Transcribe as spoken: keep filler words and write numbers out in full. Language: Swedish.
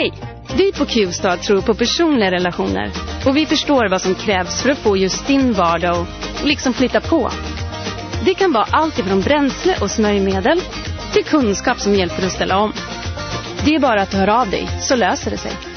Hej! Vi på Q-Star tror på personliga relationer och vi förstår vad som krävs för att få just din vardag och liksom flytta på. Det kan vara allt ifrån bränsle och smörjmedel till kunskap som hjälper att ställa om. Det är bara att höra av dig så löser det sig.